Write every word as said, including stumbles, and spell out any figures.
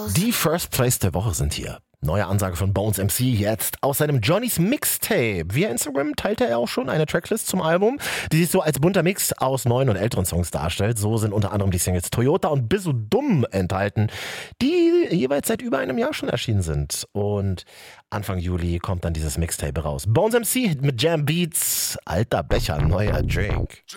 Die First Place der Woche sind hier. Neue Ansage von Bones M C jetzt aus seinem Johnny's Mixtape. Via Instagram teilte er auch schon eine Tracklist zum Album, die sich so als bunter Mix aus neuen und älteren Songs darstellt. So sind unter anderem die Singles Toyota und Bist du dumm enthalten, die jeweils seit über einem Jahr schon erschienen sind. Und Anfang Juli kommt dann dieses Mixtape raus. Bones M C mit Jam Beats, alter Becher, neuer Drink.